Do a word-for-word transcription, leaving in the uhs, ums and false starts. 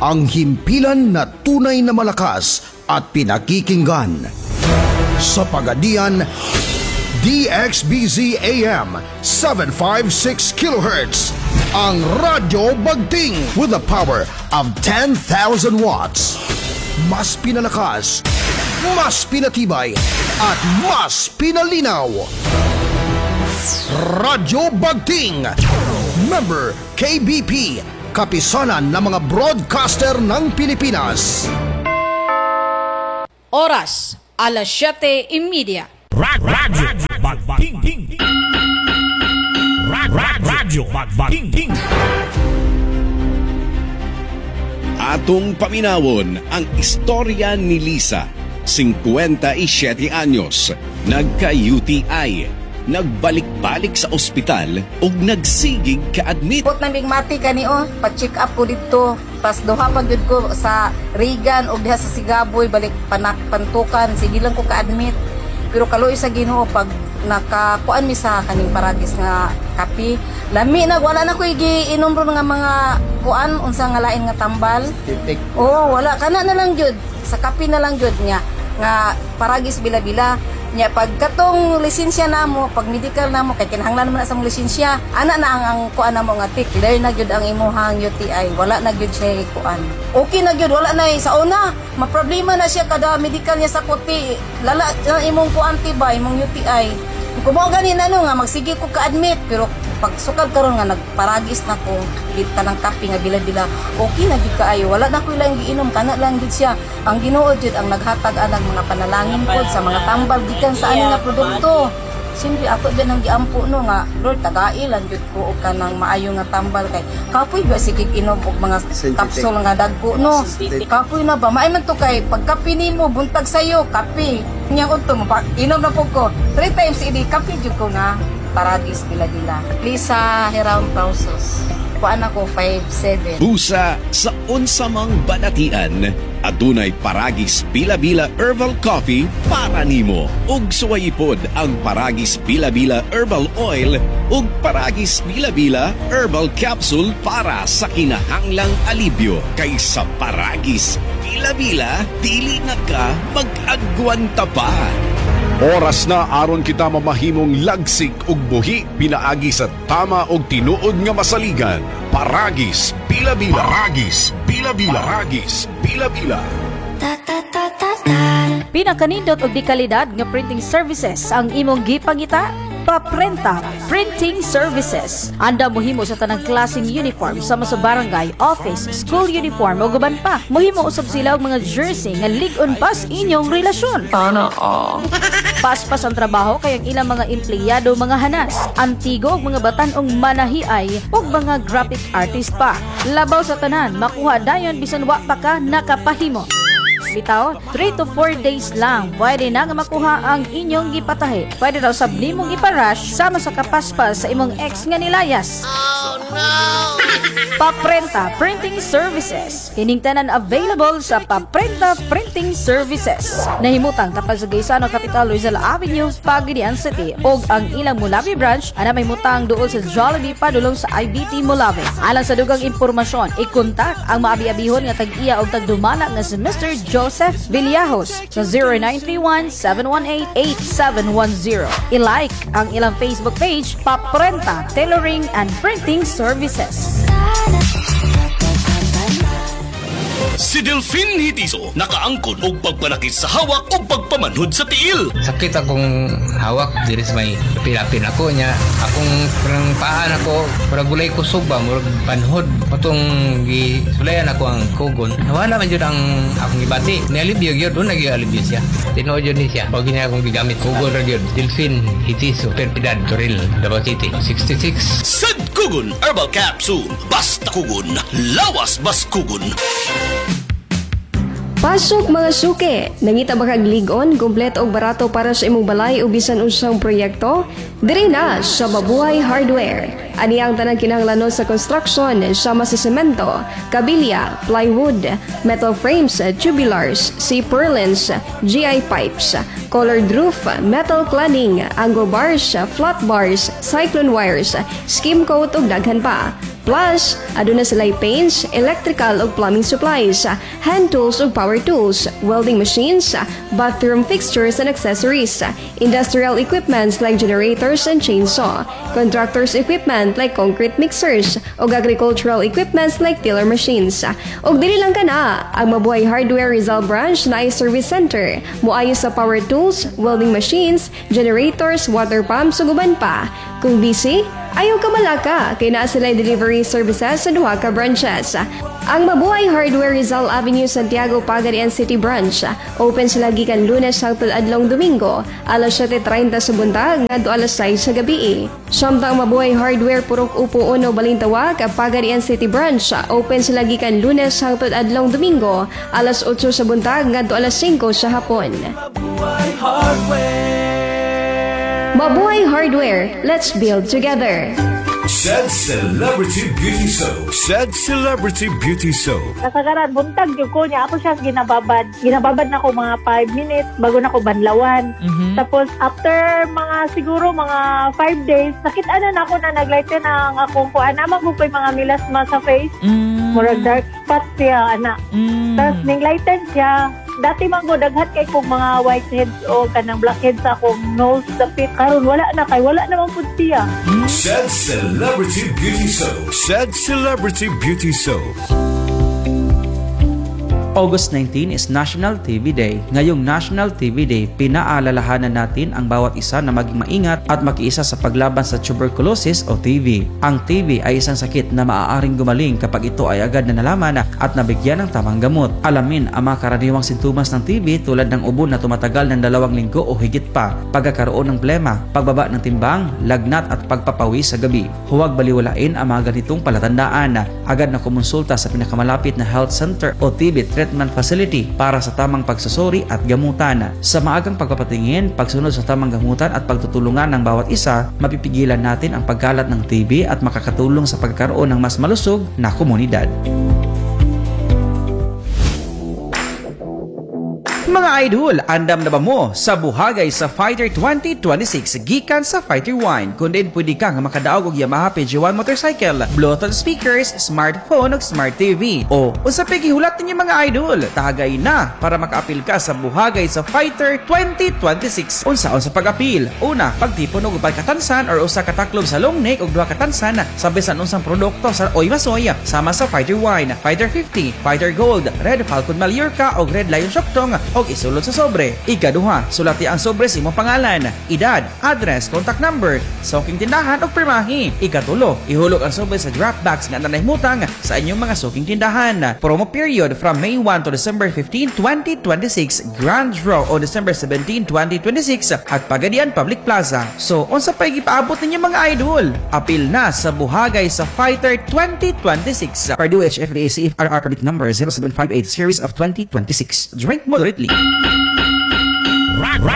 ang himpilan na tunay na malakas at pinakikinggan. Sa Pagadian, D X B Z A M seven fifty-six kilohertz, ang Radyo Bagting with a power of ten thousand watts. Mas pinalakas, mas pinatibay, at mas pinalinaw. Radyo Bagting, member K B P, kapisanan ng mga broadcaster ng Pilipinas. Oras, alas siyete y media. Radyo Bagting. Radyo Bagting. Atong paminawon ang istorya ni Lisa, fifty-seven anyos, nagka-U T I, nagbalik-balik sa ospital ug nagsigig ka-admit. Put nang mati kani o, pa-check up ko dito. Pas duha pa gyud ko sa Regan ug diha sa Sigaboy balik panak pantukan, sige lang ko ka-admit. Pero kaloy sa Ginoo pag nakakuan mi sa kaning paragis nga kape, lami na wala na ko giinom ro nga mga kuan unsa nga lain nga tambal. Oo, wala kana na lang jud sa kape na lang jud nya nga paragis bila-bila nya pag katong lisensya namo, pag medical namo kay kinahanglan man na sa mong lisensya, ana na ang, ang kuan namo nga tik, clear na gyud ang imuhang U T I, wala na gyud siya kuan. Okay na gyud, wala na sa una, maproblema na siya kada medical niya sa kuti, lala na imong kuan tibay, imong U T I. Kung mo ganin ano nga magsige ko ka-admit, pero pag sukad karon nga nagparagis na ko kita ng kape nga bila-bila, okay na gyud kaayo, wala na ko lang giinom, kana lang gyud siya. Ang Ginoo jud ang naghatag anang mga panalangin pod sa mga tambal gikan sa ani nga produkto. Simple ako din ang giampo no nga Lord tagailan jud ko og kanang maayo nga tambal kay kapoy ba sige inom og mga kapsul nga dagko no. Kapoy na ba maay man to kay pagkape nimo buntag sayo kape. Nya udto mo inom na pud ko. Three times idi kape jud ko na paradis bila-bila. Lisa Heram Pausos. Kuan ako five seven. Busa sa unsamang banatian, adunay Paragis Bila-Bila Herbal Coffee para nimo. Ug suwayipod ang Paragis Bila-Bila Herbal Oil ug Paragis Bila-Bila Herbal Capsule para sa kinahanglang alibyo. Kaysa Paragis Bila-Bila, dili na ka mag-agwanta pa. Oras na aron kita mamahimong lagsik ug buhi pinaagi sa tama ug tinuod nga masaligan. Paragis Bila-Bila. Paragis Bila-Bila. Paragis Bila-Bila. Pinakanindot og di kalidad nga printing services ang imong gipangita. Paprenta Printing Services. Anda mohimo sa tanang klaseng uniform sama sa barangay, office, school uniform o guban pa. Mohimo usab sila og mga jersey nga lig-on pas inyong relasyon. Ana ah. Paspas ang trabaho kay ang ilang mga empleyado mga hanas, antigo og mga batan-ong manahiay ug mga graphic artist pa. Labaw sa tanan, makuha dayon bisan wa pa ka nakapahimo. Bitaw, three to four days lang pwede na nga makuha ang inyong gipatahi. Pwede daw sab nimong iparush sama sa kapaspas sa imong ex nga nilayas. Oh no! Paprenta Printing Services. Kining tanan available sa Paprenta Printing Services. Nahimutang tapal sa Gaisano Capital Rizal Avenue, Pagadian City. Og ang ilang Mulawi branch ana may mutang duol sa Jollibee padulong sa I B T Mulawi. Alang sa dugang impormasyon, i-kontak ang maabi-abihon nga tag-iya og tagdumala nga si Mister Joseph Villajos sa zero nine three one, seven one eight, eight seven one zero. I-like ang ilang Facebook page, Paprenta Tailoring and Printing Services. Si Delphine Hitiso nakaangkon og pagpanakit sa hawak o pagpamanhod sa tiil. Sakit akong hawak diri sa may pilapin ako niya. Akong parang paan ako, para gulay kusog ba, murag panhod. Patong gisulayan ako ang kugon. Wala man yun ang akong ibati. Nialibyo yun, doon nag-ialibyo siya. Tinood yun niya. Pag niya akong gigamit kugon ra yun. Delphine Hitiso, Perpidad, Toril, Davao City, sixty-six. Sad Kugon Herbal Capsule. Basta kugon, lawas bas kugon. Pasok mga suke! Nangita ba kag lig-on, kumpleto og barato para sa imong balay o bisan unsang proyekto? Diri na sa Mabuhay Hardware. Ani ang tanang kinahanglanon sa construction sama sa semento, kabilya, plywood, metal frames, tubulars, C-purlins, G I pipes, colored roof, metal cladding, angle bars, flat bars, cyclone wires, skim coat ug daghan pa. Plus, aduna sila'y paints, electrical ug plumbing supplies, hand tools ug power tools, welding machines, bathroom fixtures and accessories, industrial equipments like generators and chainsaw, contractors equipment like concrete mixers, ug agricultural equipments like tiller machines. Ug dili lang kana, ang Mabuhay Hardware Rizal Branch na ay service center, muayo sa power tools, welding machines, generators, water pumps ug uban pa. Kung busy, ayaw ka malaka, kay naa sila'y delivery services sa duha ka branches. Ang Mabuhay Hardware Rizal Avenue, Santiago, Pagadian City Branch. Open sila gikan Lunes hangtod adlong Domingo, alas siyete treinta sa buntag ngadto alas sais sa gabi. Samtang Mabuhay Hardware Purok Upo Uno Balintawak, Pagadian City Branch. Open sila gikan Lunes hangtod adlong Domingo, alas otso sa buntag ngadto alas singko sa hapon. Mabuhay Hardware, let's build together. Said Celebrity Beauty Soap. Said Celebrity Beauty Soap. Kasagaran, buntag yung ko niya. Ako siya ginababad. Ginababad na ko mga five minutes bago na ko banlawan. Mm-hmm. Tapos, after mga siguro mga five days, nakita na na ako na naglighten ang akong kuha. Naman ko pa yung mga milasma sa face. Mm-hmm. Murag dark spots siya, anak. Mm-hmm. Tapos, ninglighten siya. Dati man ko daghat kay kong mga whiteheads o kanang blackheads sa akong nose, dapit. Karon wala na kay wala naman pud siya. Said Celebrity Beauty Soap. Said Celebrity Beauty Soap. August nineteenth is National T V Day. Ngayong National T V Day, pinaalalahanan natin ang bawat isa na maging maingat at makiisa sa paglaban sa tuberculosis o T V. Ang T V ay isang sakit na maaaring gumaling kapag ito ay agad na nalaman at nabigyan ng tamang gamot. Alamin ang mga karaniwang sintomas ng T V tulad ng ubo na tumatagal ng dalawang linggo o higit pa, pagkakaroon ng plema, pagbaba ng timbang, lagnat at pagpapawi sa gabi. Huwag baliwalain ang mga ganitong palatandaan. Agad na kumonsulta sa pinakamalapit na health center o T V treatment facility para sa tamang pagsusuri at gamutan. Sa maagang pagpapatingin, pagsunod sa tamang gamutan at pagtutulungan ng bawat isa, mapipigilan natin ang pagkalat ng T B at makakatulong sa pagkaroon ng mas malusog na komunidad. Mga idol, andam na ba mo sa buhagay sa Fighter twenty twenty-six gikan sa Fighter One? Kung din pwede kang makadaog og Yamaha P G one motorcycle, Bluetooth speakers, smartphone ug smart T V. O usapay gihulat ninyo mga idol, tagay na para makaapil ka sa buhagay sa Fighter twenty twenty-six. Unsaon sa pag-apil? Una, pagtipon og upat katansan or usa ka taklob sa long neck ug duha katansan sa bisan unsang produkto sa Oy Masoy sama sa Fighter One, Fighter fifty, Fighter Gold, Red Falcon Mallorca ug Red Lion Shoktong og isulod sa sobre. Ikaduha, sulati ang sobre sa imong pangalan, edad, address, contact number, suking tindahan ug pirmahi. Ikatulo, ihulog ang sobre sa draft box nga nanahimutang sa inyong mga suking tindahan. Promo period from May one to December fifteenth, twenty twenty-six. Grand draw on December seventeenth, twenty twenty-six at Pagadian Public Plaza. So, unsa pay gipaabot ninyo mga idol? Apil na sa buhagay sa Fighter twenty twenty-six. Purdue H F D A C F R R permit number zero seven five eight series of twenty twenty-six. Drink moderately. Rock, rock.